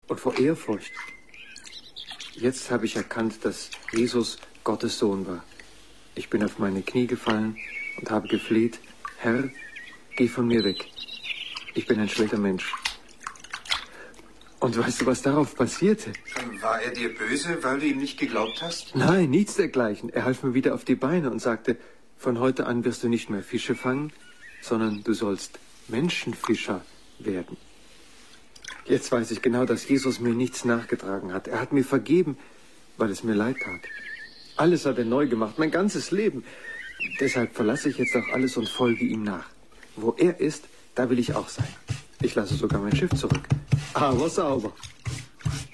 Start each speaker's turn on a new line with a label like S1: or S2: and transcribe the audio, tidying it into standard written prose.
S1: und vor Ehrfurcht. Jetzt habe ich erkannt, dass Jesus Gottes Sohn war. Ich bin auf meine Knie gefallen und habe gefleht, Herr, geh von mir weg. Ich bin ein schlechter Mensch. Und weißt du, was darauf passierte?
S2: War er dir böse, weil du ihm nicht geglaubt hast?
S1: Nein, nichts dergleichen. Er half mir wieder auf die Beine und sagte, von heute an wirst du nicht mehr Fische fangen, sondern du sollst Menschenfischer werden. Jetzt weiß ich genau, dass Jesus mir nichts nachgetragen hat. Er hat mir vergeben, weil es mir leid tat. Alles hat er neu gemacht, mein ganzes Leben. Deshalb verlasse ich jetzt auch alles und folge ihm nach. Wo er ist, da will ich auch sein. Ich lasse sogar mein Schiff zurück. Aber sauber.